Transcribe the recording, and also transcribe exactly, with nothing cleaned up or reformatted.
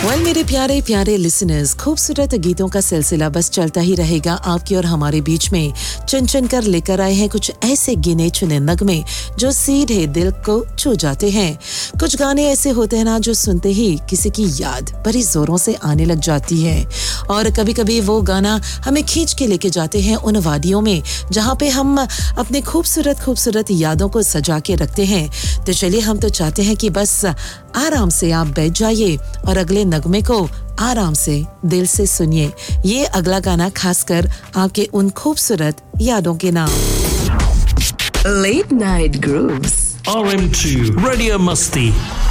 Well मेरे प्यारे प्यारे लिसनर्स, खूबसूरत गीतों का सिलसिला बस चलता ही रहेगा आपके और हमारे बीच में। चुन चुन कर लेकर आए हैं कुछ ऐसे गिने चुने नगमे जो सीधे दिल को छू जाते हैं। कुछ गाने ऐसे होते हैं ना जो सुनते ही किसी की याद बड़ी जोरों से आने लग जाती है, और कभी कभी वो गाना हमें खींच के लेके जाते हैं उन वादियों में जहाँ पे हम अपने खूबसूरत खूबसूरत यादों को सजा के रखते हैं। तो चलिए, हम तो चाहते हैं कि बस आराम से आप बैठ जाइए और अगले नगमे को आराम से दिल से सुनिए। ये अगला गाना खासकर आपके उन खूबसूरत यादों के नाम। Late Night Grooves R M two Radio Musty